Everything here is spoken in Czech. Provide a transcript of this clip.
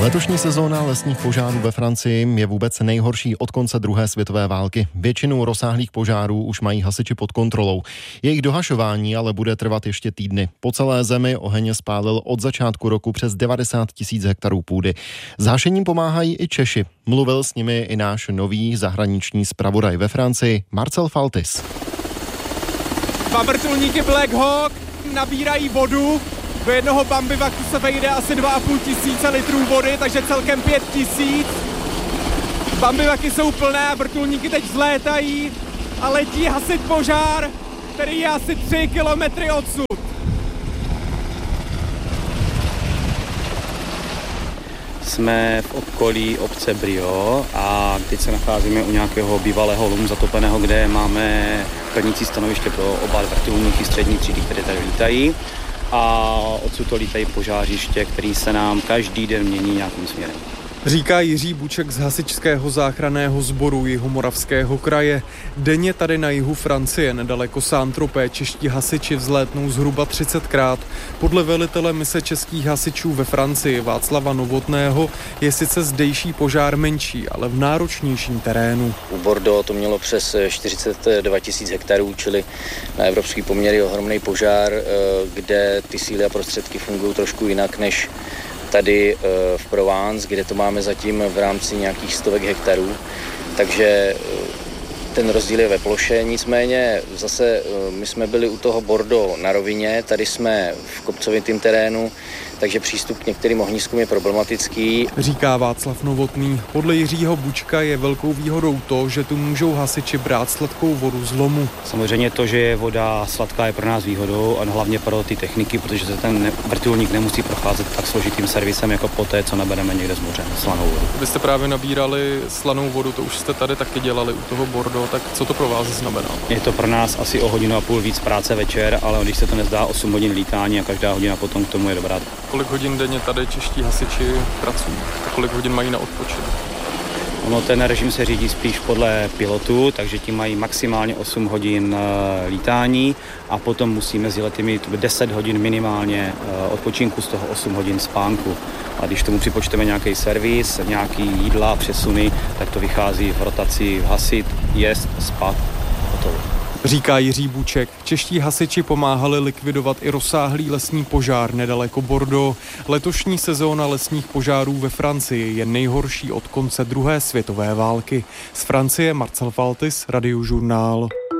Letošní sezóna lesních požárů ve Francii je vůbec nejhorší od konce druhé světové války. Většinu rozsáhlých požárů už mají hasiči pod kontrolou. Jejich dohašování ale bude trvat ještě týdny. Po celé zemi oheň spálil od začátku roku přes 90 000 hektarů půdy. S hašením pomáhají i Češi. Mluvil s nimi i náš nový zahraniční zpravodaj ve Francii, Marcel Faltis. Dva vrtulníky Black Hawk nabírají vodu. Do jednoho bambivaku se vejde asi 2,5 tisíce litrů vody, takže celkem 5 000. Bambivaky jsou plné a vrtulníky teď vzlétají a letí hasit požár, který je asi 3 kilometry odsud. Jsme v okolí obce Brio a teď se nacházíme u nějakého bývalého lomu zatopeného, kde máme plnící stanoviště pro oba vrtulníky střední třídy, které tady lítají. A odsud to lítají požářiště, který se nám každý den mění nějakým směrem. Říká Jiří Buček z hasičského záchranného sboru Jihomoravského kraje. Denně tady na jihu Francie, nedaleko Saint-Tropez, čeští hasiči vzlétnou zhruba 30krát. Podle velitele mise českých hasičů ve Francii Václava Novotného je sice zdejší požár menší, ale v náročnějším terénu. U Bordeaux to mělo přes 42 000 hektarů, čili na evropský poměry ohromný požár, kde ty síly a prostředky fungují trošku jinak než tady v Provence, kde to máme zatím v rámci nějakých stovek hektarů, takže ten rozdíl je ve ploše, nicméně zase my jsme byli u toho Bordeaux na rovině, tady jsme v kopcovitém terénu, takže přístup k některým ohniskům je problematický. Říká Václav Novotný. Podle Jiřího Bučka je velkou výhodou to, že tu můžou hasiči brát sladkou vodu z lomu. Samozřejmě to, že je voda sladká, je pro nás výhodou a hlavně pro ty techniky, protože se ten vrtulník nemusí procházet tak složitým servisem jako poté, co nabereme někde z moře slanou vodu. Vy jste právě nabírali slanou vodu, to už jste tady taky dělali u toho Bordeaux, tak co to pro vás znamená? Je to pro nás asi o 1,5 hodiny víc práce večer, ale když se to nezdá 8 hodin lítání a každá hodina potom k tomu je dobrá. Kolik hodin denně tady čeští hasiči pracují? A kolik hodin mají na odpočinek? Ono, ten režim se řídí spíš podle pilotů, takže ti mají maximálně 8 hodin lítání a potom musí mezi lety mít 10 hodin minimálně odpočinku, z toho 8 hodin spánku. A když tomu připočteme nějaký servis, nějaký jídla, přesuny, tak to vychází v rotaci hasit, jíst, spát, hotovo. Říká Jiří Buček. Čeští hasiči pomáhali likvidovat i rozsáhlý lesní požár nedaleko Bordeaux. Letošní sezóna lesních požárů ve Francii je nejhorší od konce druhé světové války. Z Francie Marcel Faltis, Radiožurnál.